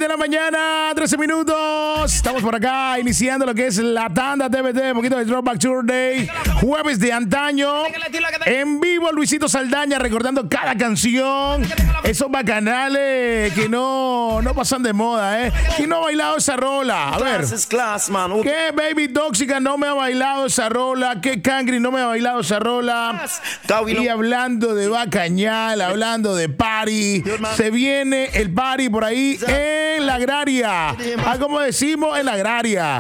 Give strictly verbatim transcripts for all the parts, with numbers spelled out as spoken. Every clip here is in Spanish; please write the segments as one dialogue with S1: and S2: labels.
S1: de la mañana, trece minutos. Estamos por acá iniciando lo que es la tanda T V T, un poquito de Throwback Tuesday, jueves de antaño. En vivo, Luisito Saldaña recordando cada canción. Esos bacanales que no, no pasan de moda, ¿eh? ¿Quién no ha bailado esa rola? A ver. ¿Qué Baby Tóxica no me ha bailado esa rola? ¿Qué Cangri no me ha bailado esa rola? Y hablando de bacañal, hablando de party, se viene el party por ahí en la agraria. Ah, como decimos, en la agraria.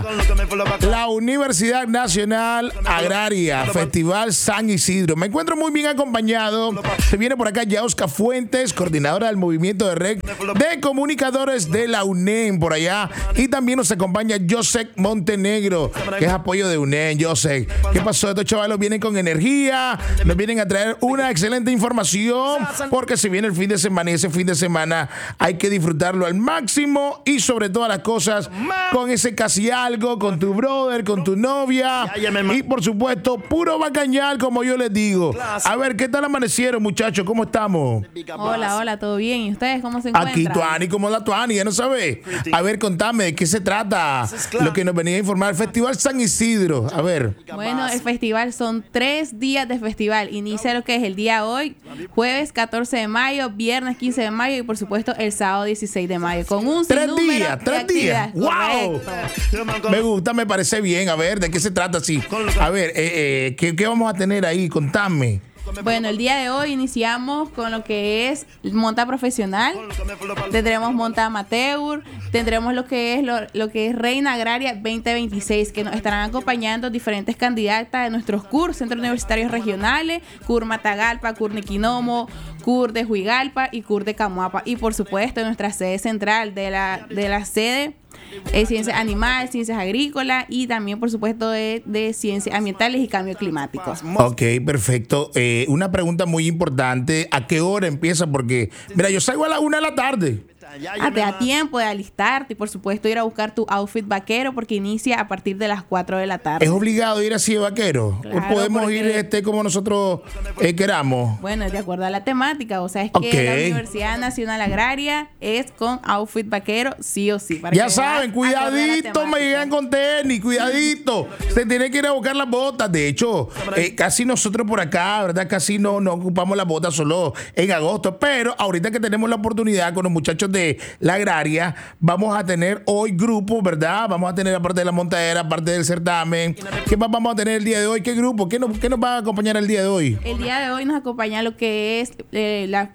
S1: La Universidad Nacional Agraria, Festival San Isidro. Me encuentro muy bien acompañado. Se viene por acá Yaosca Fuentes, coordinadora del movimiento de red de comunicadores de la UNEM por allá. Y también nos acompaña Joseph Montenegro, que es apoyo de UNEM. Joseph, ¿qué pasó? Estos chavalos vienen con energía, nos vienen a traer una excelente información, porque se viene el fin de semana y ese fin de semana hay que disfrutarlo al máximo y sobre todas las cosas con ese casi algo, con tu brother, con tu novia y por supuesto puro bacañal, como yo les digo. A ver, ¿qué tal amanecieron, muchachos? ¿Cómo estamos?
S2: Hola, hola, ¿todo bien? ¿Y ustedes cómo se encuentran?
S1: Aquí Tuani, ¿cómo la Tuani? Ya no sabes. A ver, contame, ¿de qué se trata? Lo que nos venía a informar, el Festival San Isidro. A ver.
S2: Bueno, el festival son tres días de festival. Inicia lo que es el día hoy, jueves catorce de mayo, viernes quince de mayo y por supuesto el sábado dieciséis de mayo. Con un
S1: Tres días, tres días. ¡Wow!
S2: Correcto.
S1: Me gusta, me parece bien. A ver, ¿de qué se trata así? A ver, eh, eh, ¿qué, ¿qué vamos a tener ahí? Contame.
S2: Bueno, el día de hoy iniciamos con lo que es monta profesional, tendremos monta amateur, tendremos lo que es lo, lo que es Reina Agraria veinte veintiséis, que nos estarán acompañando diferentes candidatas de nuestros C U R, Centros Universitarios Regionales, C U R Matagalpa, C U R Niquinomo, C U R de Huigalpa y C U R de Camuapa. Y por supuesto, nuestra sede central de la, de la sede Eh, ciencias animales, ciencias agrícolas y también, por supuesto, de, de ciencias ambientales y cambio climático.
S1: Ok, perfecto. Eh, una pregunta muy importante. ¿A qué hora empieza? Porque, mira, yo salgo a la una de la tarde.
S2: Ah, te da tiempo de alistarte y, por supuesto, ir a buscar tu outfit vaquero porque inicia a partir de las cuatro de la tarde.
S1: ¿Es obligado ir así de vaquero?
S2: Claro,
S1: ¿O podemos
S2: porque...
S1: ir este como nosotros eh, queramos?
S2: Bueno, de acuerdo a la temática. O sea, es que
S1: okay.
S2: la Universidad Nacional Agraria es con outfit vaquero sí o sí. Para
S1: ya
S2: que
S1: saben, cuidadito, me llegan con tenis, cuidadito. Se tiene que ir a buscar las botas. De hecho, eh, casi nosotros por acá, ¿verdad? Casi no, no ocupamos las botas solo en agosto. Pero ahorita que tenemos la oportunidad con los muchachos de la agraria, vamos a tener hoy grupos, ¿verdad? Vamos a tener aparte de la montadera, aparte del certamen. ¿Qué más vamos a tener el día de hoy? ¿Qué grupo? ¿Qué nos, qué nos va a acompañar el día de hoy?
S2: El día de hoy nos acompaña lo que es eh, la...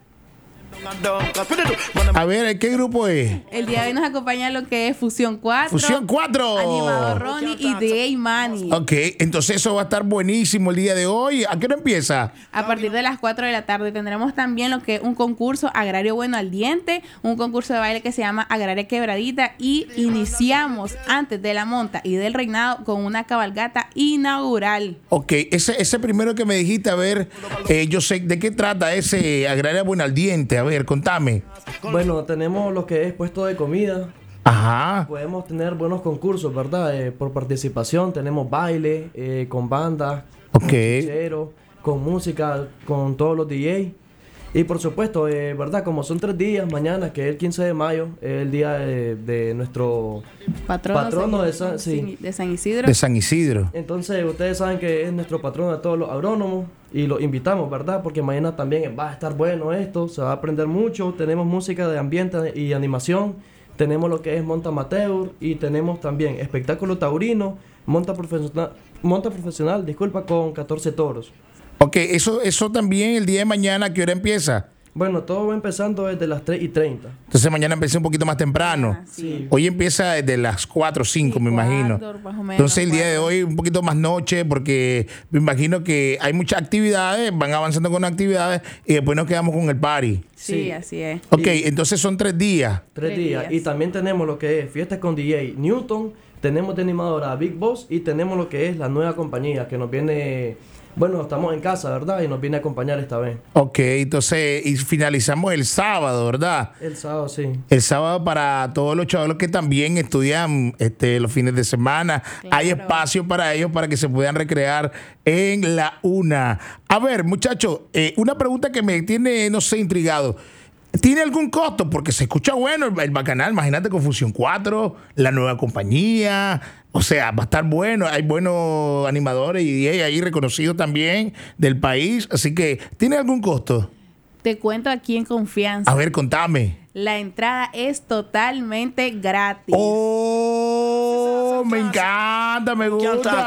S1: A ver, ¿qué grupo es?
S2: El día de hoy nos acompaña lo que es Fusión cuatro.
S1: Fusión cuatro.
S2: Animador Ronnie y D A Manny.
S1: Ok, entonces eso va a estar buenísimo el día de hoy. ¿A qué hora empieza?
S2: A partir de las cuatro de la tarde tendremos también lo que es un concurso agrario bueno al diente, un concurso de baile que se llama Agraria Quebradita y iniciamos antes de la monta y del reinado con una cabalgata inaugural.
S1: Ok, ese, ese primero que me dijiste, a ver, eh, yo sé de qué trata ese Agraria bueno al diente. A ver, contame.
S3: Bueno, tenemos lo que es puesto de comida.
S1: Ajá.
S3: Podemos tener buenos concursos, ¿verdad? Eh, por participación tenemos baile, eh, con bandas,
S1: ok,
S3: con chichero, con música, con todos los D J. Y por supuesto, eh, ¿verdad? Como son tres días, mañana, que es el quince de mayo, es el día de, de nuestro
S2: patrono,
S3: patrono de, San,
S2: sí.
S3: sí.
S2: de San Isidro.
S1: De San Isidro.
S3: Entonces, ustedes saben que es nuestro patrono de todos los agrónomos y los invitamos, ¿verdad? Porque mañana también va a estar bueno esto, se va a aprender mucho. Tenemos música de ambiente y animación, tenemos lo que es monta amateur y tenemos también espectáculo taurino, monta profesional, monta profesional, disculpa, con catorce toros.
S1: Ok, eso, eso también el día de mañana, ¿a qué hora empieza?
S3: Bueno, todo va empezando desde las tres y treinta.
S1: Entonces mañana empieza un poquito más temprano.
S2: Ah, sí.
S1: Hoy empieza desde las cuatro o cinco,
S2: Sí,
S1: me imagino.
S2: cuatro, más o menos,
S1: Entonces el día de
S2: cuatro.
S1: hoy un poquito más noche, porque me imagino que hay muchas actividades, van avanzando con actividades y después nos quedamos con el party.
S2: Sí,
S3: Sí.
S2: así es.
S1: Ok,
S3: Y-
S1: entonces son tres días.
S3: Tres
S2: Tres
S3: días.
S2: días.
S3: Y también tenemos lo que es fiestas con D J Newton, tenemos de animadora a Big Boss y tenemos lo que es la nueva compañía que nos viene... Bueno, estamos en casa, ¿verdad? Y nos viene a acompañar esta vez.
S1: Ok, entonces y finalizamos el sábado, ¿verdad?
S3: El sábado, sí.
S1: El sábado para todos los chavos que también estudian este, los fines de semana.
S2: Claro.
S1: Hay espacio para ellos para que se puedan recrear en la una. A ver, muchachos, eh, una pregunta que me tiene, no sé, intrigado. ¿Tiene algún costo? Porque se escucha bueno el, el Bacanal. Imagínate con Función cuatro, la nueva compañía. O sea, va a estar bueno. Hay buenos animadores y D J ahí reconocidos también del país. Así que, ¿tiene algún costo?
S2: Te cuento aquí en confianza.
S1: A ver, contame.
S2: La entrada es totalmente gratis.
S1: Oh, me encanta, me gusta.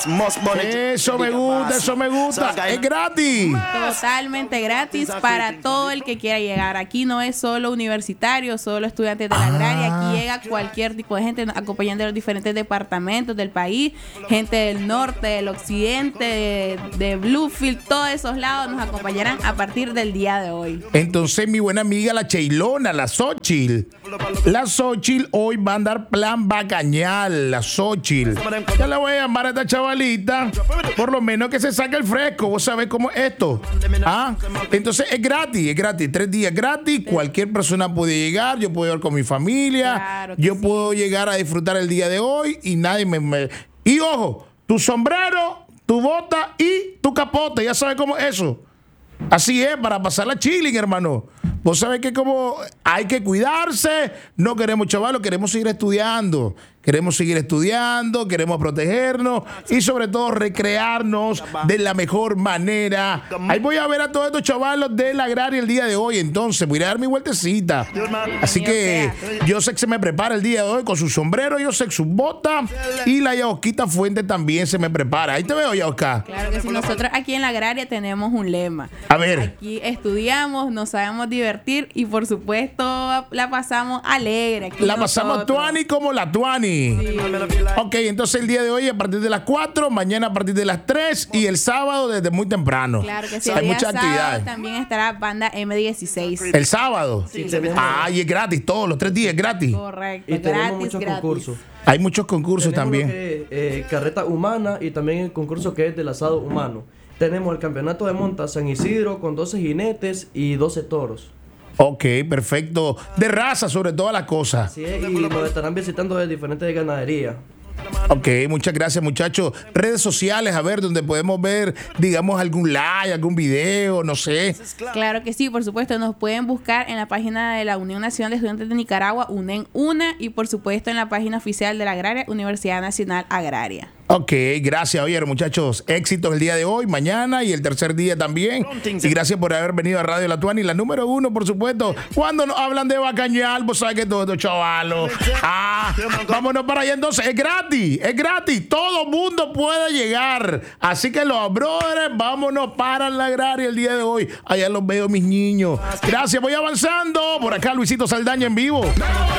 S1: Eso me gusta, eso me gusta. Es gratis.
S2: Totalmente gratis para todo el que quiera llegar. Aquí no es solo universitarios, solo estudiantes de la agraria. Aquí llega cualquier tipo de gente acompañando de los diferentes departamentos del país. Gente del norte, del occidente, de, de Bluefield, todos esos lados nos acompañarán a partir del día de hoy.
S1: Entonces, mi buena amiga, la Cheilona, la Xochitl. La Xochitl hoy va a andar plan bacañal. La Xochitl. Ya le voy a llamar a esta chavalita. Por lo menos que se saque el fresco. Vos sabés cómo es esto. ¿Ah? Entonces es gratis, es gratis. Tres días gratis. Cualquier persona puede llegar. Yo puedo llegar con mi familia.
S2: Claro que
S1: yo
S2: sí.
S1: puedo llegar a disfrutar el día de hoy. Y nadie me... me... Y ojo, tu sombrero, tu bota y tu capote. Ya sabes cómo es eso. Así es, para pasar la chilling, hermano. Vos sabés que como hay que cuidarse, no queremos chavalos, queremos seguir estudiando. Queremos seguir estudiando, queremos protegernos y sobre todo recrearnos de la mejor manera. Ahí voy a ver a todos estos chavalos de la agraria el día de hoy. Entonces voy a dar mi vueltecita. Así que yo sé que se me prepara el día de hoy con su sombrero, yo sé que su bota y la Yaosquita Fuente también se me prepara. Ahí te veo, Yaosca.
S2: Claro que sí, nosotros aquí en la agraria tenemos un lema.
S1: A ver.
S2: Aquí estudiamos, nos sabemos divertir y por supuesto la pasamos alegre. Aquí
S1: La pasamos
S2: nosotros.
S1: tuani como la tuani.
S2: Sí.
S1: Ok, entonces el día de hoy a partir de las cuatro, mañana a partir de las tres y el sábado desde muy temprano.
S2: Claro que sí,
S1: Hay
S2: el día
S1: muchas
S2: sábado
S1: actividades.
S2: también estará banda M dieciséis.
S1: El sábado.
S2: Sí.
S1: Ah, y es gratis, todos los tres días es gratis.
S2: Correcto,
S3: Y tenemos
S2: gratis,
S3: muchos
S2: gratis.
S3: concursos.
S1: Hay muchos concursos
S3: Tenemos
S1: también.
S3: lo que es, eh, carreta humana y también el concurso que es del asado humano. Tenemos el campeonato de monta San Isidro con doce jinetes y doce toros.
S1: Ok, perfecto. De raza sobre todas las cosas.
S3: Así es, y nos estarán visitando de diferentes ganaderías.
S1: Ok, muchas gracias, muchachos. Redes sociales, a ver, donde podemos ver, digamos, algún like, algún video, no sé.
S2: Claro que sí, por supuesto, nos pueden buscar en la página de la Unión Nacional de Estudiantes de Nicaragua, UNEN UNA, y por supuesto en la página oficial de la Agraria, Universidad Nacional Agraria.
S1: Ok, gracias, oye, muchachos. Éxitos el día de hoy, mañana y el tercer día también. Y gracias por haber venido a Radio La Tuani, la número uno, por supuesto. Cuando nos hablan de Bacañal, vos sabés que todo esto, chavalos. Ah, vámonos para allá entonces. Es gratis, es gratis. Todo mundo puede llegar. Así que los brothers, vámonos para la agraria el día de hoy. Allá los veo, mis niños. Gracias, voy avanzando. Por acá, Luisito Saldaña en vivo.